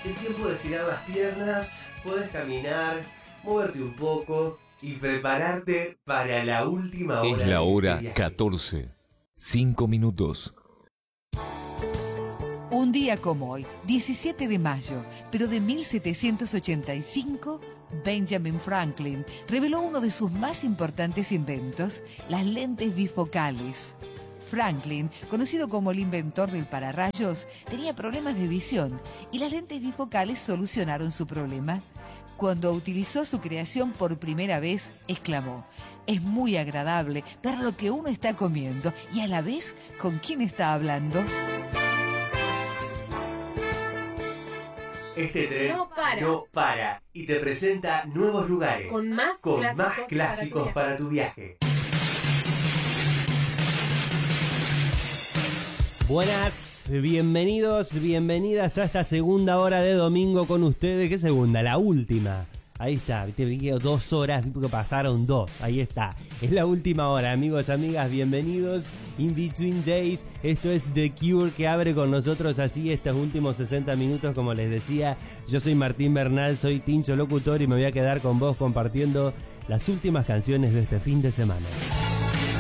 Es tiempo de estirar las piernas, puedes caminar, moverte un poco y prepararte para la última hora. Es la hora de viaje. 14. 5 minutos. Un día como hoy, 17 de mayo, pero de 1785, Benjamin Franklin reveló uno de sus más importantes inventos, las lentes bifocales. Franklin, conocido como el inventor del pararrayos, tenía problemas de visión y las lentes bifocales solucionaron su problema. Cuando utilizó su creación por primera vez, exclamó: "Es muy agradable ver lo que uno está comiendo y a la vez con quién está hablando". Este tren No para. y te presenta nuevos lugares Con más clásicos para tu viaje. Buenas, bienvenidos, bienvenidas a esta segunda hora de domingo con ustedes. ¿Qué segunda? La última. Ahí está, te vi 2 horas, porque pasaron 2. Ahí está, es la última hora, amigos, amigas, bienvenidos. In Between Days, esto es The Cure que abre con nosotros así estos últimos 60 minutos, como les decía. Yo soy Martín Bernal, soy Tincho Locutor y me voy a quedar con vos compartiendo las últimas canciones de este fin de semana.